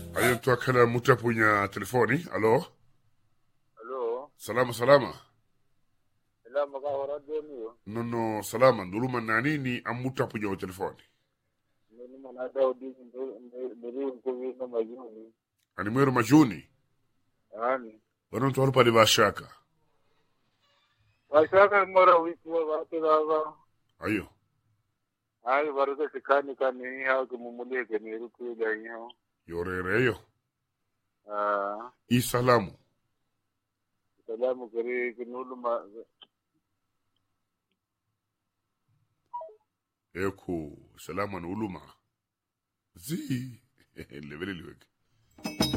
Ayo tuakala muta punya telefoni. Alo? Alo, Salama salama. salama ka radio niyo. Nono salama. Nduluma nanini amuta punya telefoni. Mimi manada udi ndiri kuvi na majuni. Ani mwero majuni. Ani. Wanon tuwalu pali bashaka. Washaka mora wiki wa watu dawa. Ayo. Ai baruka sikani kani hao kumumulie kani ruku ya hiyo. Yorere yo. Ah, Isalamu. salamu kari kinulu ma. Eko. Salamu anu uluma. Zii. Leveli liweke.